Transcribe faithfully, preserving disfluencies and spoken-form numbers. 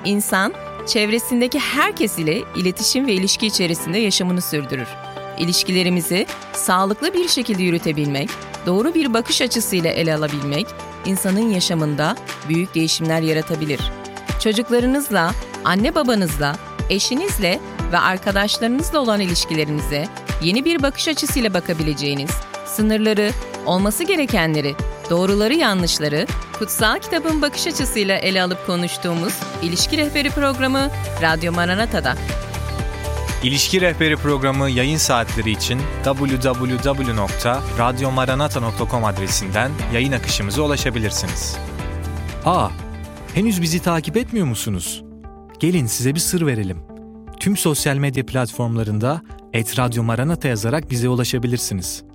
İnsan, çevresindeki herkes ile iletişim ve ilişki içerisinde yaşamını sürdürür. İlişkilerimizi sağlıklı bir şekilde yürütebilmek, doğru bir bakış açısıyla ele alabilmek, insanın yaşamında büyük değişimler yaratabilir. Çocuklarınızla, anne babanızla, eşinizle ve arkadaşlarınızla olan ilişkilerinize yeni bir bakış açısıyla bakabileceğiniz, sınırları, olması gerekenleri, doğruları yanlışları, kutsal kitabın bakış açısıyla ele alıp konuştuğumuz İlişki Rehberi programı Radyo Maranata'da. İlişki Rehberi programı yayın saatleri için double-u double-u double-u nokta radyo maranata nokta com adresinden yayın akışımıza ulaşabilirsiniz. Aa, henüz bizi takip etmiyor musunuz? Gelin size bir sır verelim. Tüm sosyal medya platformlarında et radyo maranata yazarak bize ulaşabilirsiniz.